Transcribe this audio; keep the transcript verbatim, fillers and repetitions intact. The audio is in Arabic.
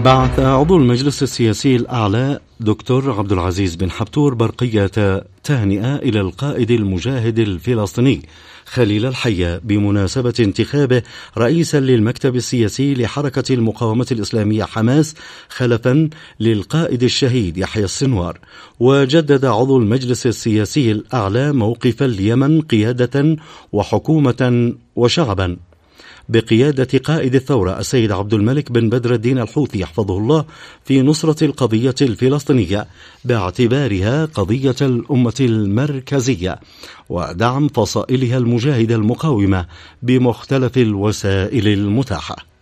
بعث عضو المجلس السياسي الأعلى دكتور عبد العزيز بن حبتور برقية تهنئة إلى القائد المجاهد الفلسطيني خليل الحية بمناسبة انتخابه رئيسا للمكتب السياسي لحركة المقاومة الإسلامية حماس خلفا للقائد الشهيد يحيى السنوار. وجدد عضو المجلس السياسي الأعلى موقف اليمن قيادة وحكومة وشعبا بقيادة قائد الثورة السيد عبد الملك بن بدر الدين الحوثي يحفظه الله في نصرة القضية الفلسطينية باعتبارها قضية الأمة المركزية ودعم فصائلها المجاهدة المقاومة بمختلف الوسائل المتاحة.